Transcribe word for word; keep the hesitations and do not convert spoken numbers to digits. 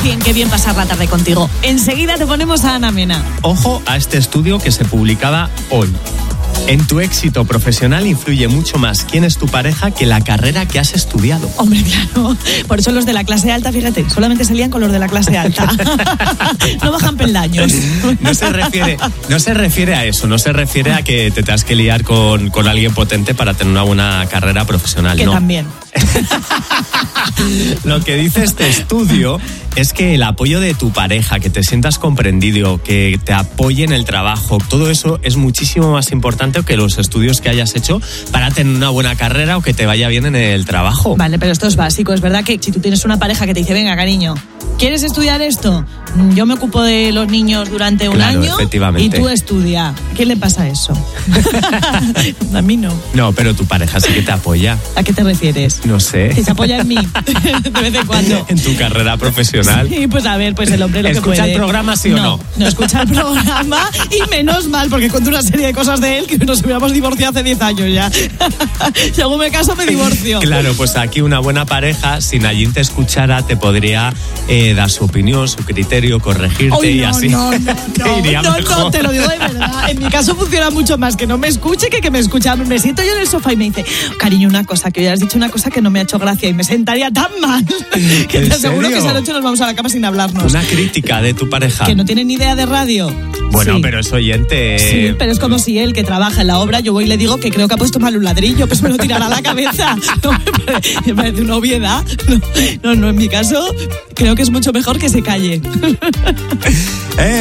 cien, qué bien pasar la tarde contigo. Enseguida te ponemos a Ana Mena. Ojo a este estudio que se publicaba hoy. En tu éxito profesional influye mucho más quién es tu pareja que la carrera que has estudiado. Hombre, claro. Por eso los de la clase alta, fíjate, solamente salían con los de la clase alta. No bajan peldaños. No se refiere, no se refiere a eso, no se refiere a que te tengas que liar con, con alguien potente para tener una buena carrera profesional. Que no. también. Lo que dice este estudio es que el apoyo de tu pareja, que te sientas comprendido, que te apoye en el trabajo, todo eso es muchísimo más importante que los estudios que hayas hecho para tener una buena carrera o que te vaya bien en el trabajo. Vale, pero esto es básico. Es verdad que si tú tienes una pareja que te dice, venga, cariño, ¿quieres estudiar esto? Yo me ocupo de los niños durante un claro, año efectivamente. Y tú estudia. ¿Qué le pasa a eso? A mí no. No, pero tu pareja sí que te apoya. ¿A qué te refieres? No sé. Que se apoya en mí, de vez en cuando. En tu carrera profesional. Sí, pues a ver, pues el hombre lo que puede. ¿Escucha el programa, sí o no? No, no escucha el programa y menos mal, porque cuento una serie de cosas de él que nos hubiéramos divorciado hace diez años ya. Según me caso, me divorcio. Claro, pues aquí una buena pareja, si Nayín te escuchara, te podría eh, dar su opinión, su criterio, corregirte. Ay, y no, así no, no, te iría no, mejor. no, te lo digo de verdad. En mi caso funciona mucho más que no me escuche que que me escuche. Me siento yo en el sofá y me dice, cariño, una cosa, que hoy has dicho una cosa que no me ha hecho gracia y me sentaría tan mal que te aseguro que esa noche nos vamos a la cama sin hablarnos. Una crítica de tu pareja. Que no tiene ni idea de radio. Bueno, Sí. pero es oyente. Sí, pero es como si él, que trabaja en la obra, yo voy y le digo que creo que ha puesto mal un ladrillo, pues me lo tirará a la cabeza. No, me parece, me parece una obviedad. No, no, no, en mi caso, creo que es mucho mejor que se calle. Eh,